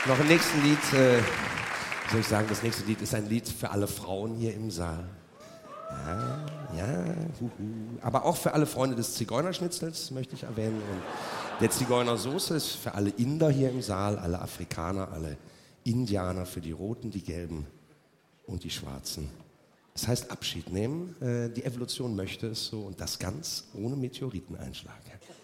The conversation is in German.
Noch ein nächstes Lied, soll ich sagen, das nächste Lied ist ein Lied für alle Frauen hier im Saal. Ja, aber auch für alle Freunde des Zigeunerschnitzels möchte ich erwähnen. Und der Zigeunersoße ist für alle Inder hier im Saal, alle Afrikaner, alle Indianer, für die Roten, die Gelben und die Schwarzen. Das heißt Abschied nehmen, die Evolution möchte es so und das ganz ohne Meteoriteneinschlag.